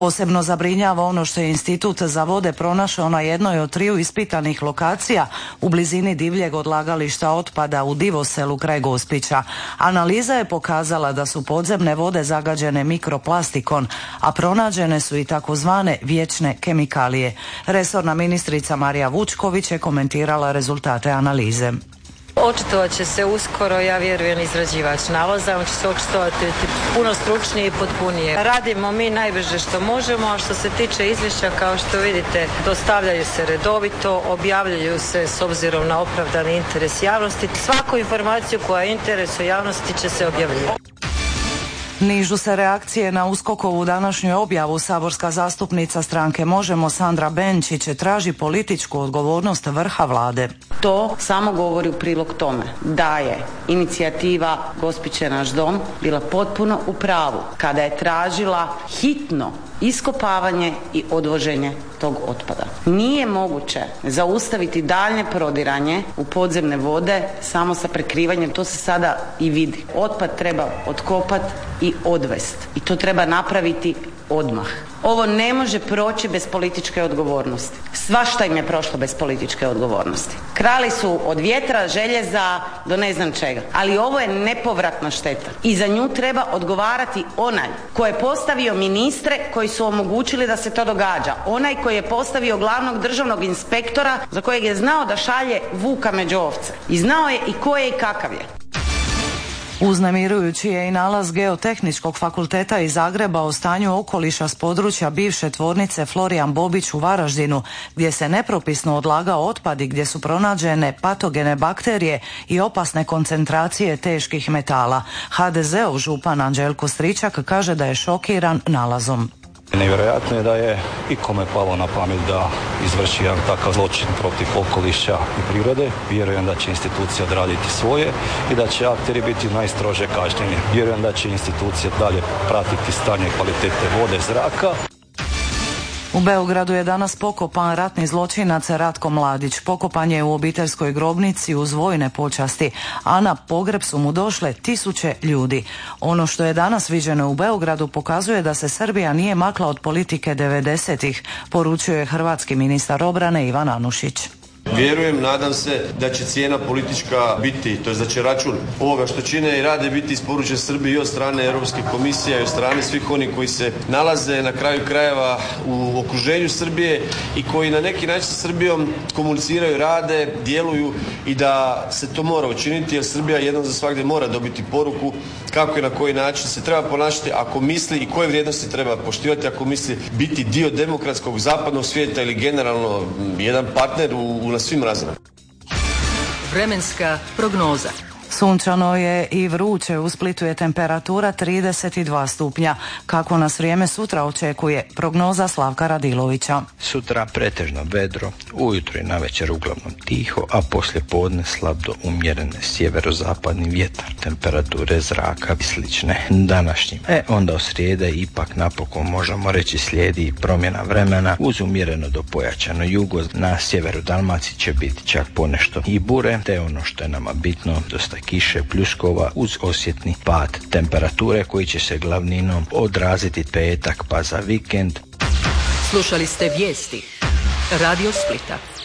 Posebno zabrinjava ono što je Institut za vode pronašao na jednoj od 3 ispitanih lokacija u blizini divljeg odlagališta otpada u Divoselu kraj Gospića. Analiza je pokazala da su podzemne vode zagađene mikroplastikom, a pronađene su i takozvane vječne kemikalije. Resorna ministrica Marija Vučković je komentirala rezultate analize. Očitovat će se uskoro, ja vjerujem, izrađivač nalaza, on će se očitovati puno stručnije i potpunije. Radimo mi najbrže što možemo, a što se tiče izvješća, kao što vidite, dostavljaju se redovito, objavljuju se s obzirom na opravdani interes javnosti. Svaku informaciju koja je interesu javnosti će se objavljivati. Nižu se reakcije na USKOK-ovu današnju objavu. Saborska zastupnica stranke Možemo Sandra Benčić traži političku odgovornost vrha vlade. To samo govori u prilog tome da je inicijativa Gospić je naš dom bila potpuno u pravu kada je tražila hitno iskopavanje i odvoženje tog otpada. Nije moguće zaustaviti daljnje prodiranje u podzemne vode samo sa prekrivanjem, to se sada i vidi. Otpad treba otkopati i odvesti i to treba napraviti odmah. Ovo ne može proći bez političke odgovornosti. Svašta im je prošlo bez političke odgovornosti. Krali su od vjetra, željeza do ne znam čega. Ali ovo je nepovratna šteta. I za nju treba odgovarati onaj koji je postavio ministre koji su omogućili da se to događa. Onaj koji je postavio glavnog državnog inspektora za kojeg je znao da šalje vuka među ovce. I znao je i ko je i kakav je. Uznemirujući je i nalaz Geotehničkog fakulteta iz Zagreba o stanju okoliša s područja bivše tvornice Florijan Bobić u Varaždinu, gdje se nepropisno odlagao otpad i gdje su pronađene patogene bakterije i opasne koncentracije teških metala. HDZ-ov župan Anđelko Stričak kaže da je šokiran nalazom. Nevjerojatno je da je ikome palo na pamet da izvrši jedan takav zločin protiv okoliša i prirode. Vjerujem da će institucija odraditi svoje i da će akteri biti najstrože kažnjeni. Vjerujem da će institucija dalje pratiti stanje kvalitete vode, zraka. U Beogradu je danas pokopan ratni zločinac Ratko Mladić. Pokopan je u obiteljskoj grobnici uz vojne počasti, a na pogreb su mu došle 1000 ljudi. Ono što je danas viđeno u Beogradu pokazuje da se Srbija nije makla od politike 90-ih, poručuje hrvatski ministar obrane Ivan Anušić. Vjerujem, nadam se da će cijena politička biti, to je da će račun ovoga što čine i rade biti isporučen Srbiji i od strane Europske komisije i od strane svih onih koji se nalaze na kraju krajeva u okruženju Srbije i koji na neki način sa Srbijom komuniciraju, rade, djeluju i da se to mora učiniti jer Srbija jednom za svagdje mora dobiti poruku kako i na koji način se treba ponašati ako misli i koje vrijednosti treba poštivati ako misli biti dio demokratskog zapadnog svijeta ili generalno jedan partner na svim razinama. Vremenska prognoza. Sunčano je i vruće, u Splitu je temperatura 32 stupnja. Kako nas vrijeme sutra očekuje? Prognoza Slavka Radilovića. Sutra pretežno vedro, ujutro i navečer uglavnom tiho, a poslije podne slab do umjerene sjeverozapadni vjetar. Temperature zraka slične današnjim. Onda od srijede ipak napokon možemo reći slijedi promjena vremena uz umjereno do pojačano jugo. Na sjeveru Dalmaciji će biti čak ponešto i bure, te ono što je nama bitno, dosta kiše, pljuskova uz osjetni pad temperature koji će se glavninom odraziti petak pa za vikend. Slušali ste vijesti Radio Splita.